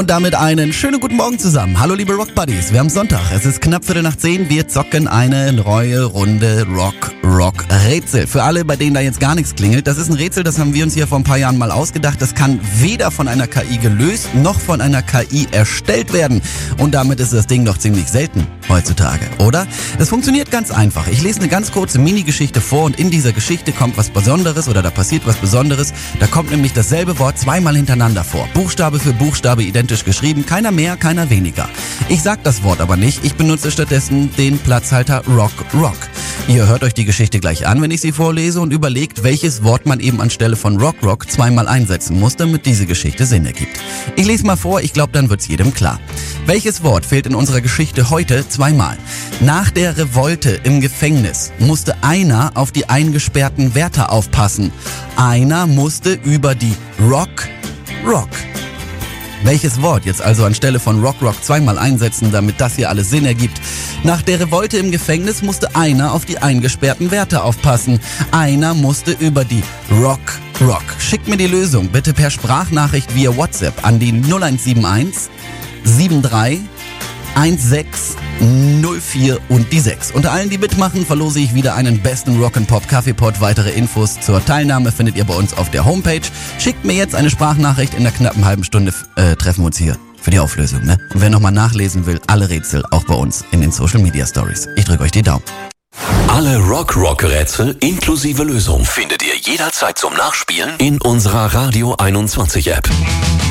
Und damit einen schönen guten Morgen zusammen. Hallo liebe Rock Buddies, wir haben Sonntag, es ist knapp 9:15, wir zocken eine neue Runde Rock-Rätsel. Für alle, bei denen da jetzt gar nichts klingelt, das ist ein Rätsel, das haben wir uns hier vor ein paar Jahren mal ausgedacht. Das kann weder von einer KI gelöst, noch von einer KI erstellt werden. Und damit ist das Ding doch ziemlich selten heutzutage, oder? Das funktioniert ganz einfach. Ich lese eine ganz kurze Mini-Geschichte vor und in dieser Geschichte kommt was Besonderes oder da passiert was Besonderes. Da kommt nämlich dasselbe Wort zweimal hintereinander vor. Buchstabe für Buchstabe identisch geschrieben, keiner mehr, keiner weniger. Ich sag das Wort aber nicht, ich benutze stattdessen den Platzhalter Rock. Ihr hört euch die Geschichte gleich an, wenn ich sie vorlese und überlegt, welches Wort man eben anstelle von Rock zweimal einsetzen muss, damit diese Geschichte Sinn ergibt. Ich lese mal vor, ich glaube, dann wird's jedem klar. Welches Wort fehlt in unserer Geschichte heute zweimal? Nach der Revolte im Gefängnis musste einer auf die eingesperrten Wärter aufpassen. Einer musste über die Rock. Welches Wort jetzt also anstelle von Rock zweimal einsetzen, damit das hier alles Sinn ergibt? Nach der Revolte im Gefängnis musste einer auf die eingesperrten Wärter aufpassen. Einer musste über die Rock. Schickt mir die Lösung bitte per Sprachnachricht via WhatsApp an die 0171 73 1604 und die 6. Unter allen, die mitmachen, verlose ich wieder einen besten Rock'n'Pop Kaffeepot. Weitere Infos zur Teilnahme findet ihr bei uns auf der Homepage. Schickt mir jetzt eine Sprachnachricht, in der knappen halben Stunde treffen wir uns hier für die Auflösung. Ne? Und wer nochmal nachlesen will, alle Rätsel auch bei uns in den Social Media Stories. Ich drücke euch die Daumen. Alle Rock-Rätsel inklusive Lösung findet ihr jederzeit zum Nachspielen in unserer Radio 21 App.